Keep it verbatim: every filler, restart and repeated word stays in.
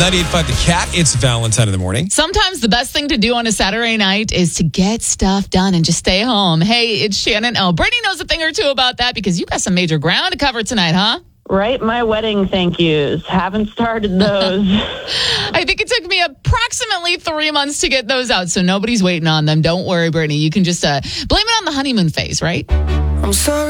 ninety-eight point five The Cat, it's Valentine in the morning. Sometimes the best thing to do on a Saturday night is to get stuff done and just stay home. Hey, it's Shannon. Oh, Brittany knows a thing or two about that because you got some major ground to cover tonight, huh? Right, my wedding thank yous. Haven't started those. I think it took me approximately three months to get those out, so nobody's waiting on them. Don't worry, Brittany. You can just uh, blame it on the honeymoon phase, right? I'm sorry.